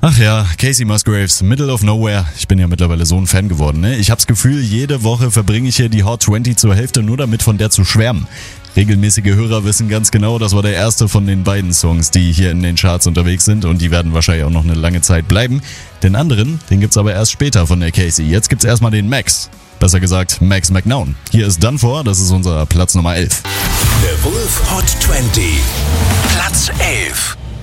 Ach ja, Casey Musgraves, Middle of Nowhere. Ich bin ja mittlerweile so ein Fan geworden, ne? Ich hab's Gefühl, jede Woche verbringe ich hier die Hot 20 zur Hälfte nur damit, von der zu schwärmen. Regelmäßige Hörer wissen ganz genau, das war der erste von den beiden Songs, die hier in den Charts unterwegs sind und die werden wahrscheinlich auch noch eine lange Zeit bleiben. Den anderen, den gibt's aber erst später von der Casey. Jetzt gibt's erstmal den Max. Besser gesagt, Max McNown. Hier ist Done For, das ist unser Platz Nummer 11. The Wolf Hot 20. Platz 11.